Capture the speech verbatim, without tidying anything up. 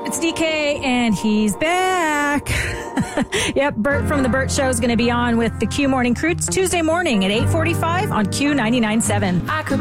It's D K, and he's back. Yep, Bert from The Bert Show is going to be on with the Q Morning Crew. It's Tuesday morning at eight forty-five on Q ninety-nine point seven. I could